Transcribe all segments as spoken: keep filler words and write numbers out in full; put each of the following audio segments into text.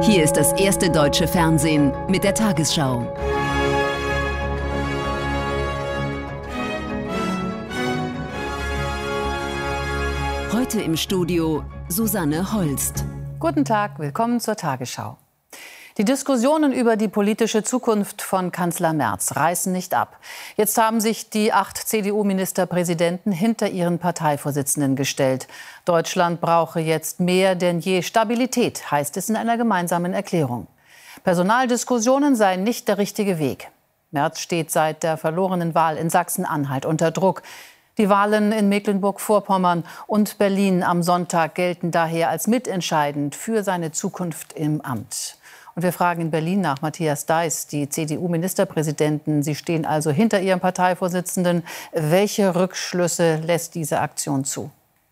Hier ist das erste deutsche Fernsehen mit der Tagesschau. Heute im Studio Susanne Holst. Guten Tag, willkommen zur Tagesschau. Die Diskussionen über die politische Zukunft von Kanzler Merz reißen nicht ab. Jetzt haben sich die acht C D U-Ministerpräsidenten hinter ihren Parteivorsitzenden gestellt. Deutschland brauche jetzt mehr denn je Stabilität, heißt es in einer gemeinsamen Erklärung. Personaldiskussionen seien nicht der richtige Weg. Merz steht seit der verlorenen Wahl in Sachsen-Anhalt unter Druck. Die Wahlen in Mecklenburg-Vorpommern und Berlin am Sonntag gelten daher als mitentscheidend für seine Zukunft im Amt. Und wir fragen in Berlin nach Matthias Deiß, die C D U-Ministerpräsidenten. Sie stehen also hinter ihrem Parteivorsitzenden. Welche Rückschlüsse lässt diese Aktion zu?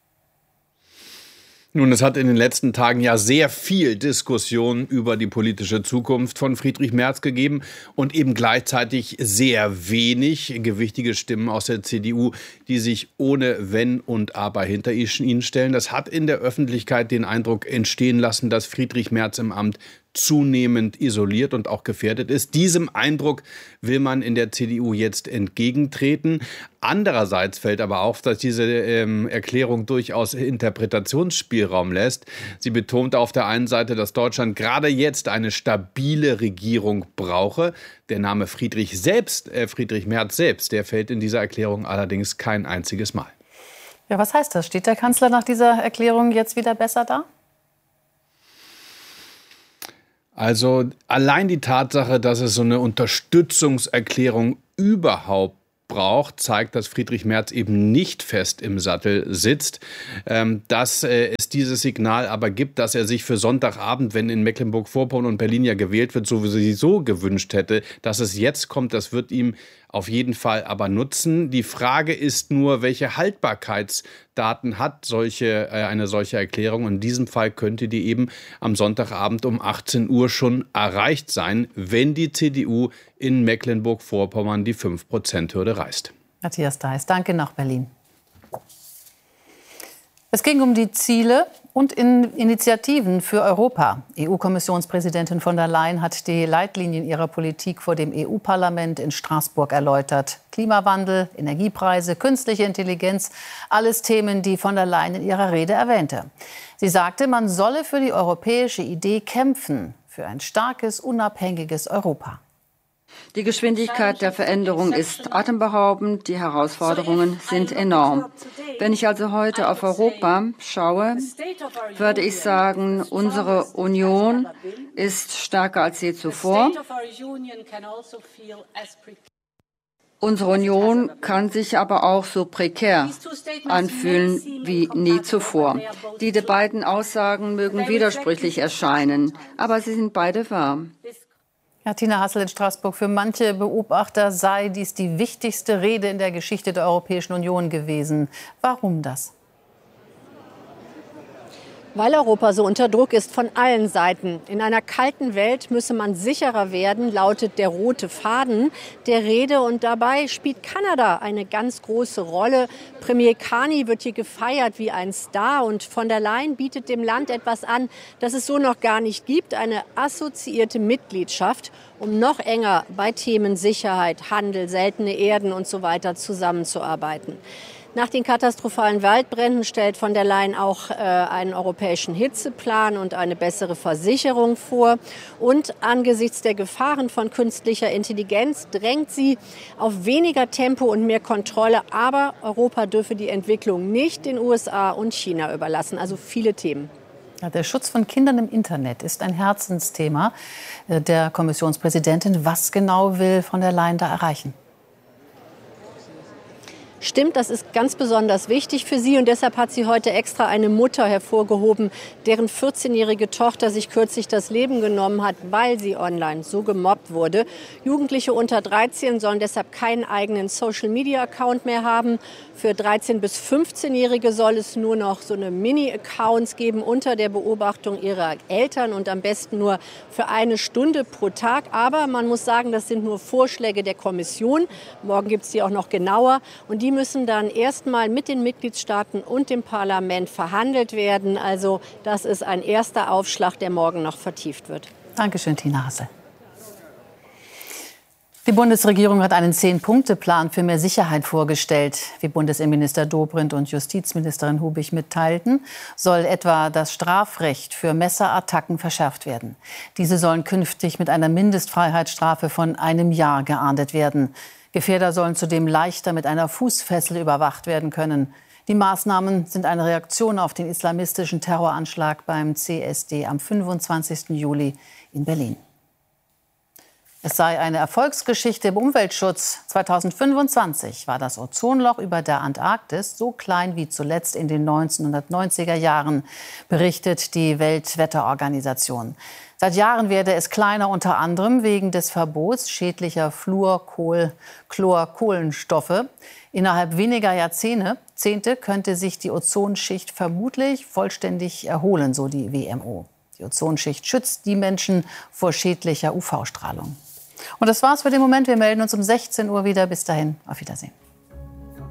Nun, es hat in den letzten Tagen ja sehr viel Diskussion über die politische Zukunft von Friedrich Merz gegeben und eben gleichzeitig sehr wenig gewichtige Stimmen aus der C D U, die sich ohne Wenn und Aber hinter ihn stellen. Das hat in der Öffentlichkeit den Eindruck entstehen lassen, dass Friedrich Merz im Amt zunehmend isoliert und auch gefährdet ist. Diesem Eindruck will man in der C D U jetzt entgegentreten. Andererseits fällt aber auf, dass diese ähm, Erklärung durchaus Interpretationsspielraum lässt. Sie betont auf der einen Seite, dass Deutschland gerade jetzt eine stabile Regierung brauche. Der Name Friedrich selbst, äh, Friedrich Merz selbst, der fällt in dieser Erklärung allerdings kein einziges Mal. Ja, was heißt das? Steht der Kanzler nach dieser Erklärung jetzt wieder besser da? Also allein die Tatsache, dass es so eine Unterstützungserklärung überhaupt braucht, zeigt, dass Friedrich Merz eben nicht fest im Sattel sitzt. Ähm, dass äh, es dieses Signal aber gibt, dass er sich für Sonntagabend, wenn in Mecklenburg-Vorpommern und Berlin ja gewählt wird, sowieso gewünscht hätte, dass es jetzt kommt, das wird ihm auf jeden Fall aber nutzen. Die Frage ist nur, welche Haltbarkeitsdaten hat solche, äh, eine solche Erklärung. In diesem Fall könnte die eben am Sonntagabend um achtzehn Uhr schon erreicht sein, wenn die C D U in Mecklenburg-Vorpommern die fünf Prozent Hürde reißt. Matthias Deiß, danke nach Berlin. Es ging um die Ziele und in Initiativen für Europa. E U-Kommissionspräsidentin von der Leyen hat die Leitlinien ihrer Politik vor dem E U-Parlament in Straßburg erläutert. Klimawandel, Energiepreise, künstliche Intelligenz, alles Themen, die von der Leyen in ihrer Rede erwähnte. Sie sagte, man solle für die europäische Idee kämpfen, für ein starkes, unabhängiges Europa. Die Geschwindigkeit der Veränderung ist atemberaubend, die Herausforderungen sind enorm. Wenn ich also heute auf Europa schaue, würde ich sagen, unsere Union ist stärker als je zuvor. Unsere Union kann sich aber auch so prekär anfühlen wie nie zuvor. Die beiden Aussagen mögen widersprüchlich erscheinen, aber sie sind beide wahr. Ja, Tina Hassel in Straßburg. Für manche Beobachter sei dies die wichtigste Rede in der Geschichte der Europäischen Union gewesen. Warum das? Weil Europa so unter Druck ist von allen Seiten. In einer kalten Welt müsse man sicherer werden, lautet der rote Faden der Rede. Und dabei spielt Kanada eine ganz große Rolle. Premier Carney wird hier gefeiert wie ein Star. Und von der Leyen bietet dem Land etwas an, das es so noch gar nicht gibt. Eine assoziierte Mitgliedschaft, um noch enger bei Themen Sicherheit, Handel, seltene Erden und so weiter zusammenzuarbeiten. Nach den katastrophalen Waldbränden stellt von der Leyen auch äh, einen europäischen Hitzeplan und eine bessere Versicherung vor. Und angesichts der Gefahren von künstlicher Intelligenz drängt sie auf weniger Tempo und mehr Kontrolle. Aber Europa dürfe die Entwicklung nicht den U S A und China überlassen. Also viele Themen. Ja, der Schutz von Kindern im Internet ist ein Herzensthema der Kommissionspräsidentin. Was genau will von der Leyen da erreichen? Stimmt, das ist ganz besonders wichtig für sie und deshalb hat sie heute extra eine Mutter hervorgehoben, deren vierzehnjährige Tochter sich kürzlich das Leben genommen hat, weil sie online so gemobbt wurde. Jugendliche unter dreizehn sollen deshalb keinen eigenen Social-Media-Account mehr haben. Für dreizehn- bis fünfzehnjährige soll es nur noch so eine Mini-Accounts geben unter der Beobachtung ihrer Eltern und am besten nur für eine Stunde pro Tag. Aber man muss sagen, das sind nur Vorschläge der Kommission. Morgen gibt es die auch noch genauer und die die müssen dann erstmal mit den Mitgliedstaaten und dem Parlament verhandelt werden. Also das ist ein erster Aufschlag, der morgen noch vertieft wird. Dankeschön, Tina Hassel. Die Bundesregierung hat einen Zehn-Punkte-Plan für mehr Sicherheit vorgestellt. Wie Bundesinnenminister Dobrindt und Justizministerin Hubig mitteilten, soll etwa das Strafrecht für Messerattacken verschärft werden. Diese sollen künftig mit einer Mindestfreiheitsstrafe von einem Jahr geahndet werden. Gefährder sollen zudem leichter mit einer Fußfessel überwacht werden können. Die Maßnahmen sind eine Reaktion auf den islamistischen Terroranschlag beim C S D am fünfundzwanzigsten Juli in Berlin. Es sei eine Erfolgsgeschichte im Umweltschutz. zweitausendfünfundzwanzig war das Ozonloch über der Antarktis so klein wie zuletzt in den neunzehnhundertneunziger Jahren, berichtet die Weltwetterorganisation. Seit Jahren werde es kleiner, unter anderem wegen des Verbots schädlicher Fluor-, Chlor-Kohlenstoffe. Innerhalb weniger Jahrzehnte Zehnte könnte sich die Ozonschicht vermutlich vollständig erholen, so die W M O. Die Ozonschicht schützt die Menschen vor schädlicher U V-Strahlung. Und das war's für den Moment. Wir melden uns um sechzehn Uhr wieder. Bis dahin, auf Wiedersehen.